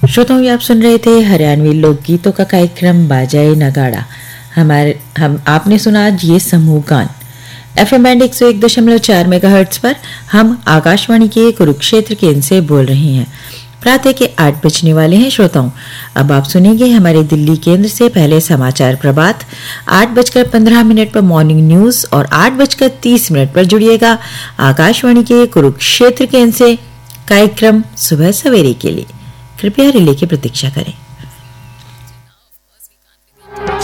श्रोताओं, ये आप सुन रहे थे हरियाणवी लोकगीतों का कार्यक्रम बाजाए नगाड़ा। आपने सुना आज ये समूह गान FM बैंड 101.4 मेगाहर्ट्ज पर। हम आकाशवाणी के कुरुक्षेत्र केंद्र से बोल रहे हैं। प्रातः के 8 बजने वाले हैं श्रोताओं। अब आप सुनेंगे हमारे दिल्ली केंद्र से पहले समाचार प्रभात। 8:15 पर मॉर्निंग न्यूज और 8:30 पर जुड़िएगा आकाशवाणी के कुरुक्षेत्र केंद्र से कार्यक्रम सुबह सवेरे के लिए। कृपया रिले की प्रतीक्षा करें।